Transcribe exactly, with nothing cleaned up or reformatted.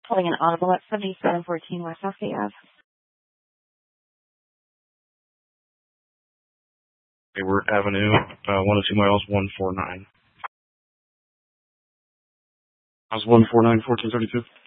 Calling an audible at seventy-seven fourteen West Southgate Ave. Hayward Avenue, uh, one oh two miles, one four nine. How's one four nine, fourteen thirty-two?